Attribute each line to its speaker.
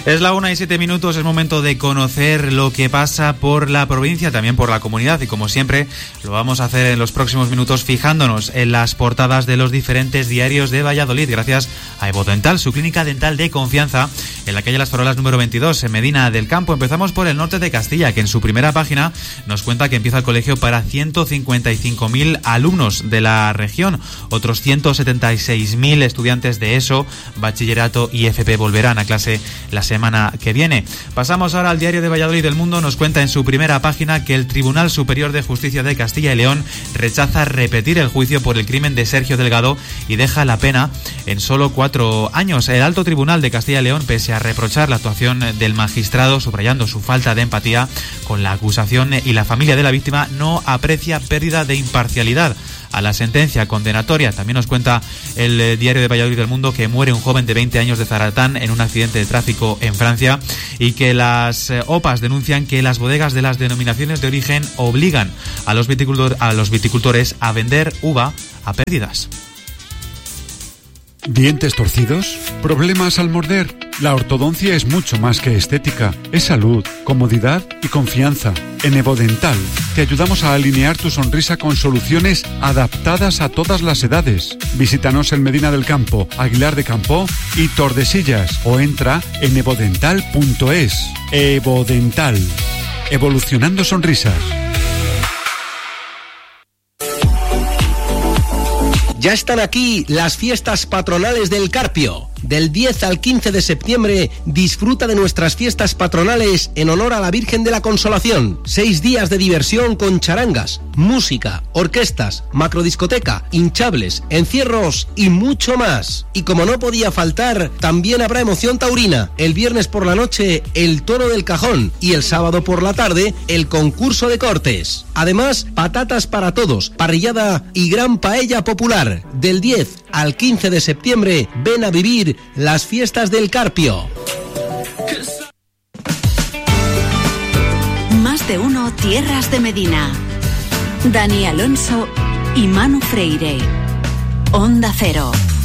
Speaker 1: Es la 1:07, es momento de conocer lo que pasa por la provincia, también por la comunidad, y como siempre lo vamos a hacer en los próximos minutos fijándonos en las portadas de los diferentes diarios de Valladolid, gracias a Evodental, su clínica dental de confianza, en la calle Las Farolas número 22, en Medina del Campo. Empezamos por el norte de Castilla, que en su primera página nos cuenta que empieza el colegio para 155.000 alumnos de la región. Otros 176.000 estudiantes de ESO, bachillerato y FP volverán a clase la semana que viene. Pasamos ahora al diario de Valladolid. El Mundo nos cuenta en su primera página que el Tribunal Superior de Justicia de Castilla y León rechaza repetir el juicio por el crimen de Sergio Delgado y deja la pena en solo 4 años. El Alto Tribunal de Castilla y León, pese a reprochar la actuación del magistrado, subrayando su falta de empatía con la acusación y la familia de la víctima, no aprecia pérdida de imparcialidad a la sentencia condenatoria. También nos cuenta el diario de Valladolid del Mundo que muere un joven de 20 años de Zaratán en un accidente de tráfico en Francia, y que las OPAs denuncian que las bodegas de las denominaciones de origen obligan a los viticultores a vender uva a pérdidas.
Speaker 2: ¿Dientes torcidos? ¿Problemas al morder? La ortodoncia es mucho más que estética, es salud, comodidad y confianza. En Evodental te ayudamos a alinear tu sonrisa con soluciones adaptadas a todas las edades. Visítanos en Medina del Campo, Aguilar de Campoo y Tordesillas, o entra en evodental.es. Evodental, evolucionando sonrisas.
Speaker 3: Ya están aquí las fiestas patronales del Carpio. Del 10 al 15 de septiembre disfruta de nuestras fiestas patronales en honor a la Virgen de la Consolación. 6 días de diversión con charangas, música, orquestas, macrodiscoteca, hinchables, encierros y mucho más. Y como no podía faltar, también habrá emoción taurina. El viernes por la noche, el Toro del Cajón, y el sábado por la tarde, el concurso de cortes. Además, patatas para todos, parrillada y gran paella popular. Del 10 al 15 de septiembre, ven a vivir las fiestas del Carpio.
Speaker 4: Más de uno, Tierras de Medina. Dani Alonso y Manu Freire. Onda Cero.